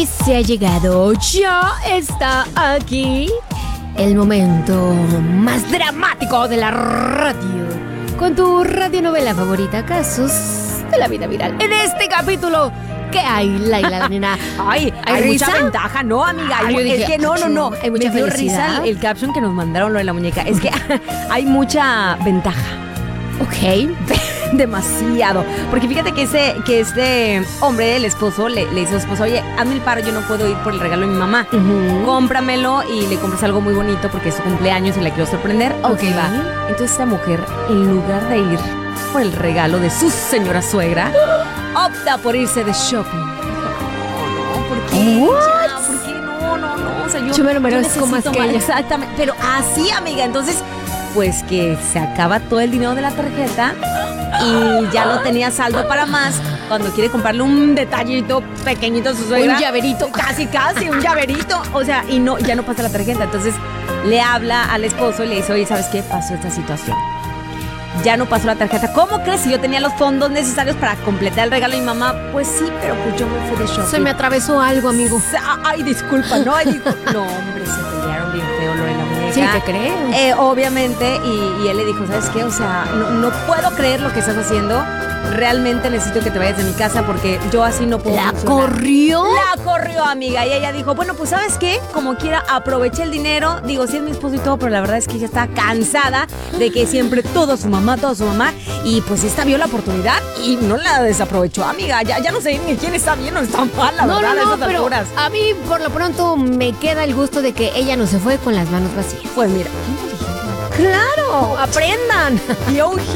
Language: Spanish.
Y se ha llegado, ya está aquí el momento más dramático de la radio. Con tu radionovela favorita, Casos de la Vida Viral. En este capítulo, ¿qué hay, Laila, la nena? Hay risa? mucha ventaja, ¿no, amiga? Yo dije, es que no. hay mucha Me dio felicidad. risa el caption que nos mandaron, lo de la muñeca. Es que hay mucha ventaja. Ok. Demasiado. Porque fíjate que este hombre, el esposo, le dice a su esposa, oye, hazme el paro, yo no puedo ir por el regalo de mi mamá. Cómpramelo y le compras algo muy bonito porque es su cumpleaños y la quiero sorprender. Ok, va. Entonces esta mujer, en lugar de ir por el regalo de su señora suegra, opta por irse de shopping. No, ¿por qué? What? Ya, ¿por qué? No. O sea, Yo me lo merezco más que ella. Exactamente. Pero así, amiga. Entonces, pues que se acaba todo el dinero de la tarjeta y ya no tenía saldo para más cuando quiere comprarle un detallito pequeñito a su suegra. Un llaverito. Casi, un llaverito. O sea, y no, ya no pasa la tarjeta. Entonces le habla al esposo y le dice, oye, ¿sabes qué? Pasó esta situación. Ya no pasó la tarjeta. ¿Cómo crees? Si yo tenía los fondos necesarios para completar el regalo de mi mamá. Pues sí, pero pues yo me fui de shopping. Se me atravesó algo, amigo. Ay, disculpa, no, no, hombre, se pelearon bien feo lo de la muñeca. Sí, te creo. Obviamente, y él le dijo, ¿sabes qué? O sea, no puedo creer lo que estás haciendo. Realmente necesito que te vayas de mi casa porque yo así no puedo ¿La funcionar. corrió? La corrió, amiga. Y ella dijo, bueno, pues ¿sabes qué? Como quiera, aproveché el dinero. Digo, sí es mi esposo y todo, pero la verdad es que ella está cansada de que siempre todo su mamá. Y pues esta vio la oportunidad y no la desaprovechó, amiga. Ya no sé ni quién está bien o está mal, la verdad, a esas pero alturas. a mí por lo pronto me queda el gusto de que ella no se fue con las manos vacías. Pues mira, ¡Claro! ¡Aprendan! y un